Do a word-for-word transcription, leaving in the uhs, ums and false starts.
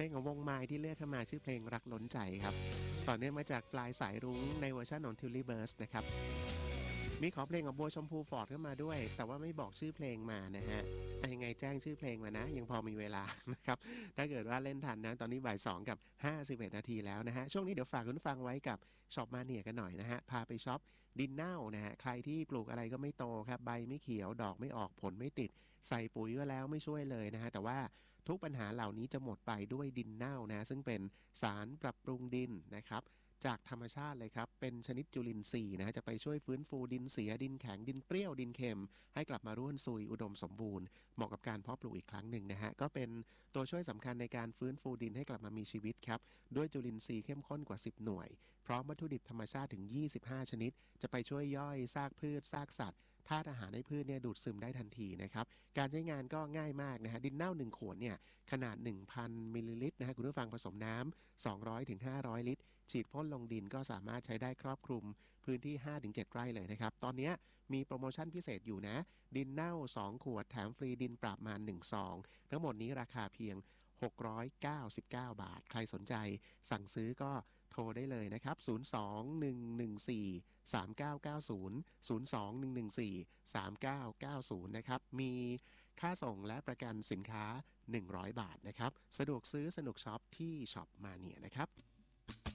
ลงของวงไม้ที่เลือกเข้ามาชื่อเพลงรักล้นใจครับต่อเนื่องมาจากปลายสายรุ้งในเวอร์ชันของ Tilly Burst นะครับมีขอเพลงของบัวชมพูฟอร์ดเข้ามาด้วยแต่ว่าไม่บอกชื่อเพลงมานะฮะยังไงแจ้งชื่อเพลงมานะยังพอมีเวลานะครับถ้าเกิดว่าเล่นทันนะตอนนี้บ่ายสองกับห้าสิบเอ็ดนาทีแล้วนะฮะช่วงนี้เดี๋ยวฝากคุณฟังไว้กับช็อปมาเนียกันหน่อยนะฮะพาไปช็อปดินเน่านะฮะใครที่ปลูกอะไรก็ไม่โตครับใบไม่เขียวดอกไม่ออกผลไม่ติดใส่ปุ๋ยก็แล้วไม่ช่วยเลยนะฮะแต่ว่าทุกปัญหาเหล่านี้จะหมดไปด้วยดินเน่านะซึ่งเป็นสารปรับปรุงดินนะครับจากธรรมชาติเลยครับเป็นชนิดจุลินทรีย์นะจะไปช่วยฟื้นฟูดินเสียดินแข็งดินเปรี้ยวดินเค็มให้กลับมาร่วนซุยอุดมสมบูรณ์เหมาะกับการเพาะปลูกอีกครั้งหนึ่งนะฮะก็เป็นตัวช่วยสำคัญในการฟื้นฟูดินให้กลับมามีชีวิตครับด้วยจุลินทรีย์เข้มข้นกว่าสิบหน่วยพร้อมวัตถุดิบธรรมชาติถึงยี่สิบห้าชนิดจะไปช่วยย่อยซากพืชซากสัตว์ธาตุอาหารในพืชเนี่ยดูดซึมได้ทันทีนะครับการใช้งานก็ง่ายมากนะฮะดินเน่าหนึ่งขวดเนี่ยขนาด หนึ่งพัน มิลลิลิตรนะฮะคุณผู้ฟังผสมน้ำ สองร้อยถึงห้าร้อย ลิตรฉีดพ่นลงดินก็สามารถใช้ได้ครอบคลุมพื้นที่ ห้าถึงเจ็ด ไร่เลยนะครับตอนนี้มีโปรโมชั่นพิเศษอยู่นะดินเน่าสองขวดแถมฟรีดินปราบมารหนึ่งซองทั้งหมดนี้ราคาเพียงหกร้อยเก้าสิบเก้าบาทใครสนใจสั่งซื้อก็โทรได้เลยนะครับศูนย์ สอง หนึ่ง หนึ่ง สี่ สาม เก้า เก้า ศูนย์ ศูนย์ สอง หนึ่ง หนึ่ง สี่ สาม เก้า เก้า ศูนย์นะครับมีค่าส่งและประกันสินค้าหนึ่งร้อยบาทนะครับสะดวกซื้อสนุกช็อปที่ช็อปมาเนียนะครับ